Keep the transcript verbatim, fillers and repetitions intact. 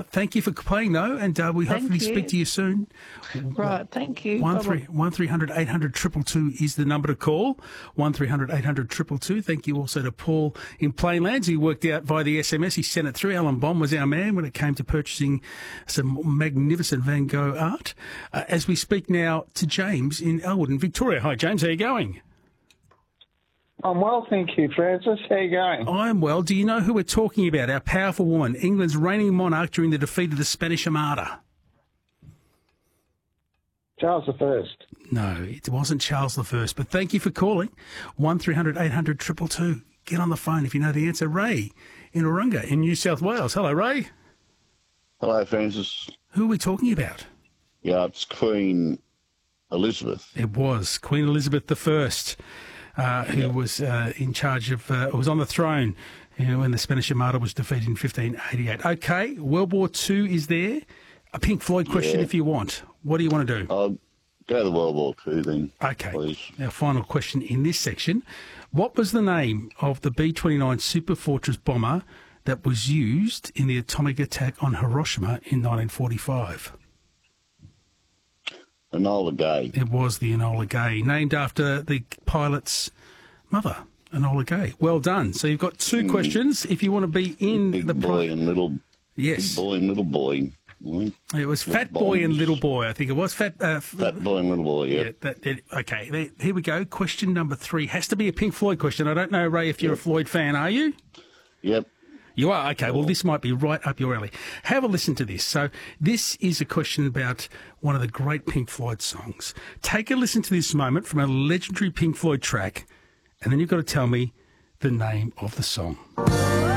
Thank you for playing, though, and uh, we Thank hopefully you. speak to you soon. Right, thank you. One Bye-bye. three one three hundred eight hundred two two two is the number to call. One three hundred eight hundred two two two. Thank you also to Paul in Plainlands. He worked out via the S M S. He sent it through. Alan Bond was our man when it came to purchasing some magnificent Van Gogh art. Uh, as we speak now to James in Elwood in Victoria. Hi, James. How are you going? I'm well, thank you, Francis. How you going? I'm well. Do you know who we're talking about? Our powerful woman, England's reigning monarch during the defeat of the Spanish Armada. Charles the First. No, it wasn't Charles the First, but thank you for calling. one three hundred eight hundred two two two. Get on the phone if you know the answer. Ray in Warringah in New South Wales. Hello, Ray. Hello, Francis. Who are we talking about? Yeah, it's Queen Elizabeth. It was Queen Elizabeth the First, uh, who Yep. was uh, in charge of, uh, was on the throne you know, when the Spanish Armada was defeated in fifteen eighty-eight. Okay, World War Two is there. A Pink Floyd question Yeah. if you want. What do you want to do? I'll go to World War Two then, Okay. please. Our final question in this section. What was the name of the B twenty-nine Super Fortress bomber that was used in the atomic attack on Hiroshima in nineteen forty-five? Enola Gay. It was the Enola Gay, named after the pilot's mother, Enola Gay. Well done. So you've got two questions. If you want to be in Big the boy pri- and little. Yes. Big boy and little boy. Mm. It was With Fat Boy and bombs. Little Boy, I think it was. Fat, uh, f- Fat boy and little boy, yeah. Yeah, that, that, okay, there, here we go. Question number three. Has to be a Pink Floyd question. I don't know, Ray, if you're a Floyd fan, are you? Yep. You are? Okay, well, this might be right up your alley. Have a listen to this. So this is a question about one of the great Pink Floyd songs. Take a listen to this moment from a legendary Pink Floyd track, and then you've got to tell me the name of the song.